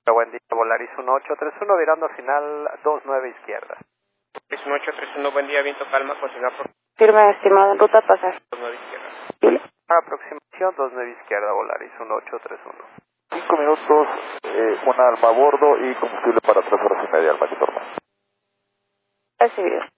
Buen día, Volaris 1831, virando final 29 izquierda. Es 1831, buen día, viento calma, continuar por Firme, estimado, en ruta pasar. 29 izquierda. Aproximación 29 izquierda, Volaris 1831. 5 minutos, una alma a bordo y combustible para 3 horas y media al Mayor. Recibido.